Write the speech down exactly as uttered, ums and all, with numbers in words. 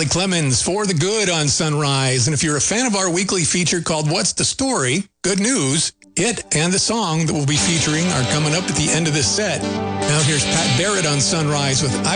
Mike Clemens for The Good on Sunrise. And if you're a fan of our weekly feature called What's the Story? Good news. It and the song that we'll be featuring are coming up at the end of this set. Now here's Pat Barrett on Sunrise with I